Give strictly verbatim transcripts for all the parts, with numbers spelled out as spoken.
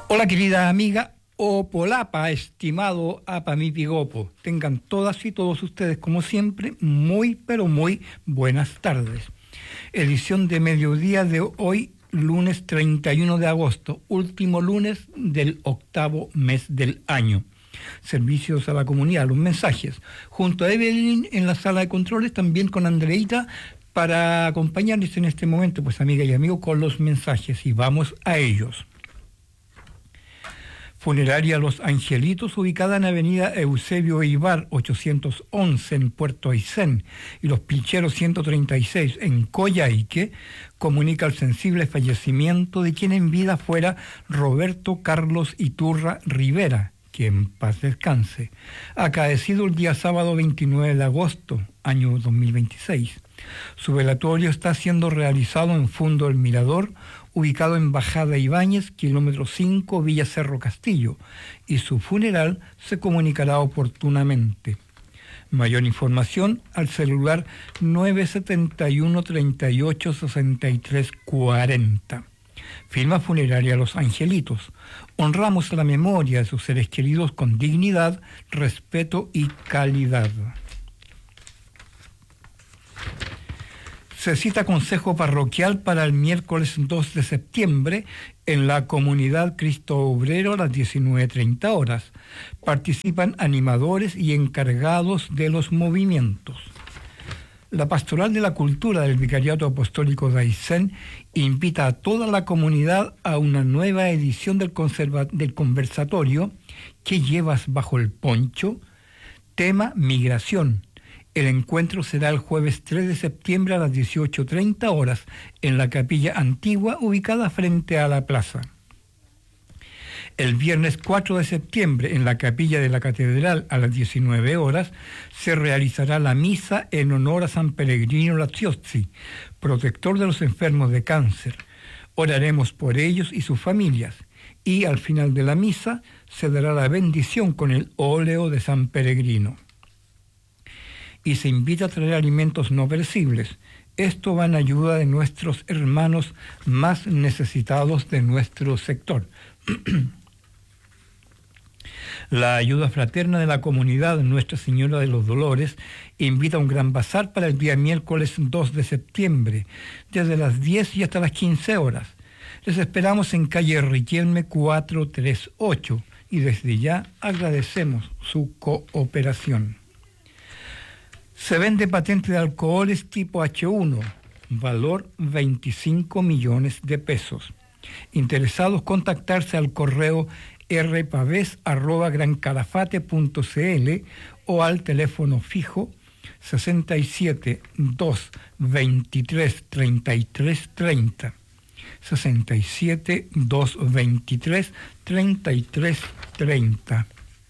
Hola querida amiga Opolapa, estimado Apamipigopo. Tengan todas y todos ustedes, como siempre, muy pero muy buenas tardes. Edición de mediodía de hoy, lunes treinta y uno de agosto, último lunes del octavo mes del año. Servicios a la comunidad, los mensajes. Junto a Evelyn en la sala de controles, también con Andreita, para acompañarles en este momento, pues amiga y amigo, con los mensajes. Y vamos a ellos. Funeraria Los Angelitos, ubicada en avenida Eusebio Ibar ochocientos once en Puerto Aysén y Los Pilcheros ciento treinta y seis en Coyhaique, comunica el sensible fallecimiento de quien en vida fuera Roberto Carlos Iturra Rivera, que en paz descanse, acaecido el día sábado veintinueve de agosto, año dos mil veintiséis. Su velatorio está siendo realizado en Fundo El Mirador, ubicado en Bajada Ibáñez, kilómetro cinco, Villa Cerro Castillo, y su funeral se comunicará oportunamente. Mayor información al celular nueve setenta y uno, treinta y ocho, sesenta y tres, cuarenta. Firma Funeraria Los Angelitos. Honramos la memoria de sus seres queridos con dignidad, respeto y calidad. Se cita consejo parroquial para el miércoles dos de septiembre en la comunidad Cristo Obrero a las diecinueve treinta horas. Participan animadores y encargados de los movimientos. La Pastoral de la Cultura del Vicariato Apostólico de Aysén invita a toda la comunidad a una nueva edición del, conserva- del conversatorio ¿Qué llevas bajo el poncho? Tema migración. El encuentro será el jueves tres de septiembre a las dieciocho treinta horas en la capilla antigua ubicada frente a la plaza. El viernes cuatro de septiembre en la capilla de la catedral a las diecinueve horas se realizará la misa en honor a San Pellegrino Laziozzi, protector de los enfermos de cáncer. Oraremos por ellos y sus familias y al final de la misa se dará la bendición con el óleo de San Pellegrino. Y se invita a traer alimentos no perecibles. Esto va en ayuda de nuestros hermanos más necesitados de nuestro sector. La ayuda fraterna de la comunidad Nuestra Señora de los Dolores invita a un gran bazar para el día miércoles dos de septiembre, desde las diez y hasta las quince horas. Les esperamos en calle Riquelme cuatrocientos treinta y ocho y desde ya agradecemos su cooperación. Se vende patente de alcoholes tipo hache uno, valor veinticinco millones de pesos. Interesados contactarse al correo rpaves arroba grancalafate punto cl o al teléfono fijo sesenta y siete, dos, veintitrés, treinta y tres, treinta. sesenta y siete, dos, veintitrés, treinta y tres, treinta.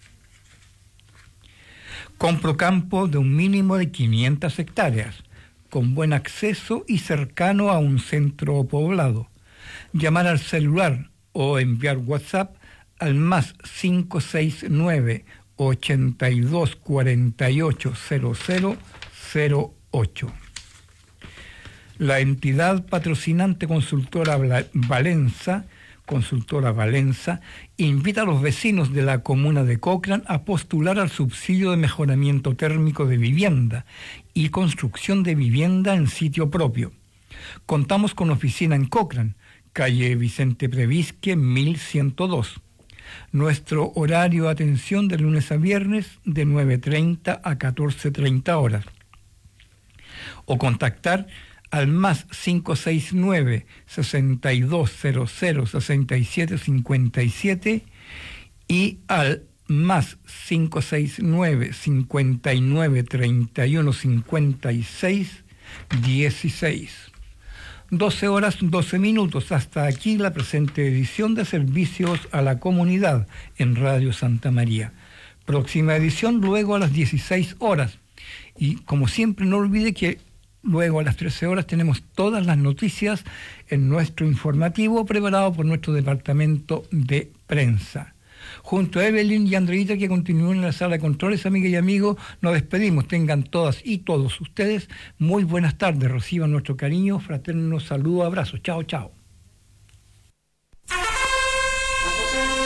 Compro campo de un mínimo de quinientas hectáreas, con buen acceso y cercano a un centro poblado. Llamar al celular o enviar WhatsApp al más cinco seis nueve, ochenta y dos, cuarenta y ocho, cero cero cero ocho. La entidad patrocinante Consultora Valenza Consultora Valenza, invita a los vecinos de la comuna de Cochrane a postular al subsidio de mejoramiento térmico de vivienda y construcción de vivienda en sitio propio. Contamos con oficina en Cochrane, calle Vicente Previsque, mil ciento dos. Nuestro horario de atención de lunes a viernes de nueve treinta a catorce treinta horas. O contactar al más cinco seis nueve, sesenta y dos cero cero, sesenta y siete cincuenta y siete y al más cinco seis nueve, cincuenta y nueve, treinta y uno, cincuenta y seis, dieciséis. doce horas, doce minutos. Hasta aquí la presente edición de Servicios a la Comunidad en Radio Santa María. Próxima edición luego a las dieciséis horas. Y como siempre, no olvide que luego a las trece horas tenemos todas las noticias en nuestro informativo preparado por nuestro departamento de prensa. Junto a Evelyn y Andreita, que continúan en la sala de controles, amigas y amigos, nos despedimos. Tengan todas y todos ustedes muy buenas tardes. Reciban nuestro cariño, fraterno saludo, abrazo. Chao, chao.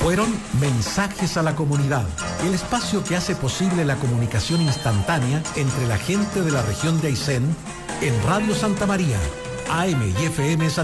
Fueron Mensajes a la Comunidad, el espacio que hace posible la comunicación instantánea entre la gente de la región de Aysén en Radio Santa María, A M y F M Satélite.